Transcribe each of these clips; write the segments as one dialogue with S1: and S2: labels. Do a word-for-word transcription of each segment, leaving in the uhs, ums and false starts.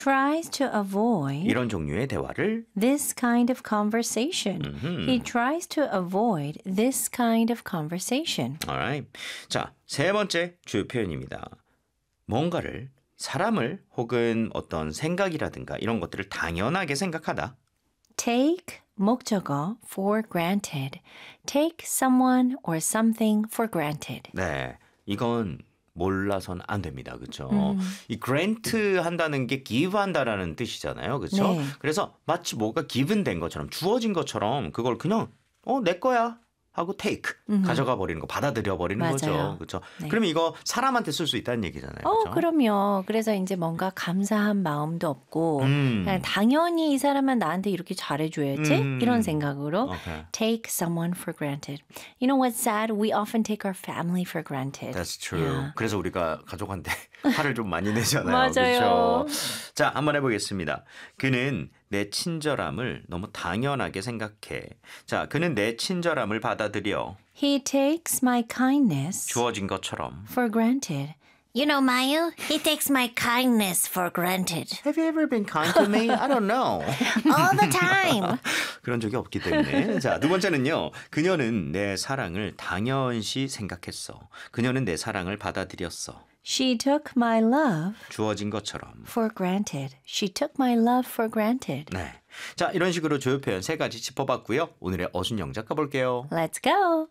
S1: tries to avoid
S2: 이런 종류의 대화를
S1: this kind of conversation.
S2: 음흠.
S1: He tries to avoid this kind of conversation.
S2: Alright. 자, 세 번째 주요 표현입니다. 뭔가를 사람을 혹은 어떤 생각이라든가 이런 것들을 당연하게 생각하다.
S1: Take 목적어 for granted. Take someone or something for granted.
S2: 네, 이건 몰라선 안 됩니다. 그렇죠?
S1: 음.
S2: 이 grant 한다는 게 give 한다라는 뜻이잖아요. 그렇죠?
S1: 네.
S2: 그래서 마치 뭐가 given 된 것처럼 주어진 것처럼 그걸 그냥 어, 내 거야. 하고 take
S1: 음.
S2: 가져가 버리는 거 받아들여 버리는
S1: 맞아요.
S2: 거죠. 그렇죠?
S1: 네.
S2: 그러면 이거 사람한테 쓸 수 있다는 얘기잖아요.
S1: 어,
S2: 그렇죠?
S1: 그럼요. 그래서 이제 뭔가 감사한 마음도 없고
S2: 음.
S1: 그냥 당연히 이 사람은 나한테 이렇게 잘해줘야지
S2: 음.
S1: 이런 생각으로
S2: Okay.
S1: take someone for granted. You know what's sad? We often take our family for granted.
S2: That's true.
S1: Yeah.
S2: 그래서 우리가 가족한테 화를 좀 많이 내잖아요.
S1: 맞아요.
S2: 그렇죠? 자, 한번 해보겠습니다. 그는 내 친절함을 너무 당연하게 생각해. 자, 그는 내 친절함을 받아들여.
S1: He takes my kindness
S2: 주어진 것처럼.
S1: for granted. You know, Mayu, he takes my kindness for granted.
S2: Have you ever been kind to me? I don't know.
S1: All the time.
S2: 그런 적이 없기 때문에. 자, 두 번째는요. 그녀는 내 사랑을 당연시 생각했어. 그녀는 내 사랑을 받아들였어.
S1: She took my love
S2: 주어진 것처럼.
S1: for granted. She took my love for granted.
S2: 네. 자, 이런 식으로 주요 표현 세 가지 짚어봤고요. 오늘의 어순 영작 가볼게요.
S1: Let's go.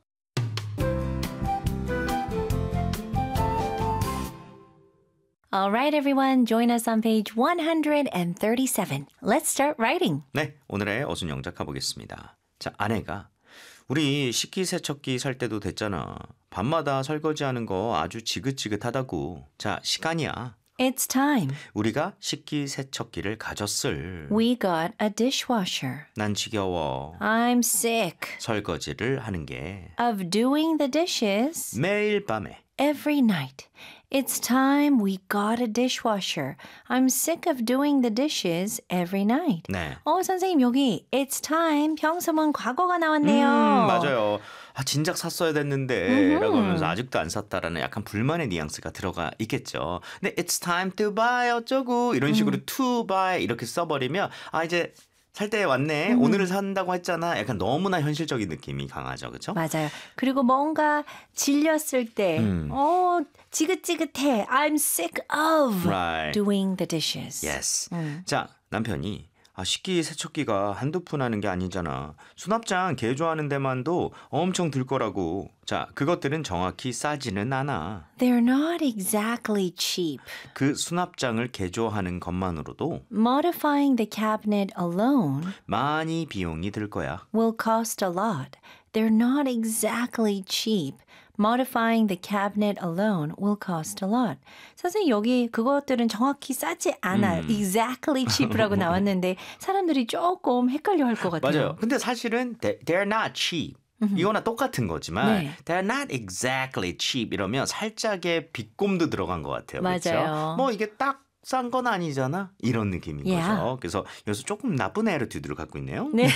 S1: All right, everyone, join us on page one thirty-seven. Let's start writing.
S2: 네, 오늘의 어순 영작 가보겠습니다. 자, 아내가 우리 식기세척기 살 때도 됐잖아. 밤마다 설거지하는 거 아주 지긋지긋하다고. 자, 시간이야.
S1: It's time.
S2: 우리가 식기세척기를 가졌을.
S1: We got a dishwasher.
S2: 난 지겨워.
S1: I'm sick
S2: 설거지를 하는 게
S1: of doing the dishes
S2: 매일 밤에.
S1: every night. It's time we got a dishwasher. I'm sick of doing the dishes every night.
S2: 네.
S1: 어, 선생님 여기 It's time 평소문 과거가 나왔네요.
S2: 음, 맞아요. 아, 진작 샀어야 됐는데
S1: 음흠.
S2: 라고 하면서 아직도 안 샀다라는 약간 불만의 뉘앙스가 들어가 있겠죠. 근데 it's time to buy 어쩌고 이런 식으로
S1: 음.
S2: to buy 이렇게 써버리면 아 이제 살 때 왔네.
S1: 음.
S2: 오늘을 산다고 했잖아. 약간 너무나 현실적인 느낌이 강하죠. 그렇죠?
S1: 맞아요. 그리고 뭔가 질렸을 때
S2: 음.
S1: 어, 지긋지긋해. I'm sick of
S2: Right.
S1: doing the dishes.
S2: Yes.
S1: 음.
S2: 자, 남편이 아, 식기세척기가 한두 푼 하는 게 아니잖아. 수납장 개조하는 데만도 엄청 들 거라고. 자, 그것들은 정확히 싸지는 않아.
S1: They're not exactly cheap.
S2: 그 수납장을 개조하는 것만으로도
S1: Modifying the cabinet alone
S2: 많이 비용이 들 거야.
S1: will cost a lot. They're not exactly cheap. Modifying the cabinet alone will cost a lot. 선생님 여기 그것들은 정확히 싸지 않아요.
S2: 음.
S1: Exactly cheap라고 나왔는데 사람들이 조금 헷갈려 할 것 같아요.
S2: 맞아요. 근데 사실은 they- they're not cheap. 이거나 똑같은 거지만
S1: 네.
S2: they're not exactly cheap 이러면 살짝의 비꼼도 들어간 것 같아요.
S1: 맞아요.
S2: 그렇죠? 뭐 이게 딱 싼 건 아니잖아. 이런 느낌인
S1: Yeah.
S2: 거죠. 그래서 여기서 조금 나쁜 애티튜드를 갖고 있네요.
S1: 네.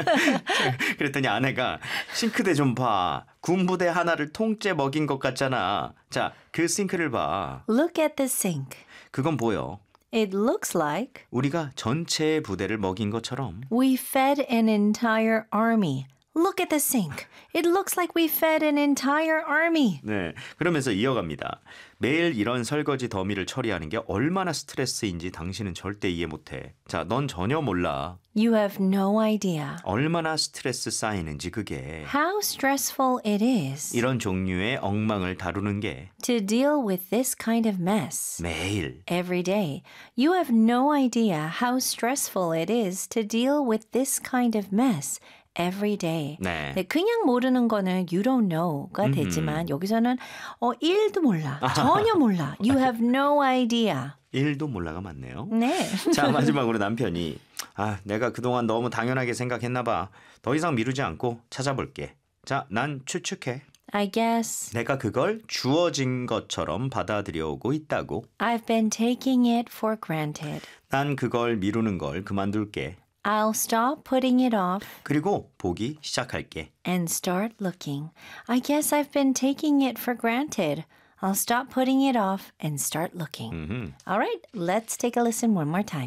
S2: 그랬더니 아내가 싱크대 좀 봐. 군부대 하나를 통째 먹인 것 같잖아. 자, 그 싱크를 봐.
S1: Look at the sink.
S2: 그건 보여.
S1: It looks like
S2: 우리가 전체 부대를 먹인 것처럼.
S1: we fed an entire army. Look at the sink. It looks like we fed an entire army.
S2: 네, 그러면서 이어갑니다. 매일 이런 설거지 더미를 처리하는 게 얼마나 스트레스인지 당신은 절대 이해 못해. 자, 넌 전혀 몰라.
S1: You have no idea
S2: 얼마나 스트레스 쌓이는지 그게.
S1: how stressful it is
S2: 이런 종류의 엉망을 다루는 게
S1: to deal with this kind of mess
S2: 매일.
S1: every day. You have no idea how stressful it is to deal with this kind of mess every day.
S2: 네.
S1: 네, 그냥 모르는 거는 you don't know가 되지만 여기서는 어, 일도 몰라. 전혀 몰라. You have no idea.
S2: 일도 몰라가 맞네요.
S1: 네.
S2: 자, 마지막으로 남편이 아, 내가 그동안 너무 당연하게 생각했나 봐. 더 이상 미루지 않고 찾아볼게. 자, 난 추측해.
S1: I guess
S2: 내가 그걸 주어진 것처럼 받아들여오고 있다고.
S1: I've been taking it for granted.
S2: 난 그걸 미루는 걸 그만둘게.
S1: I'll stop putting it off
S2: 그리고 보기 시작할게.
S1: and start looking. I guess I've been taking it for granted. I'll stop putting it off and start looking.
S2: 음흠.
S1: All right, let's take a listen one more time.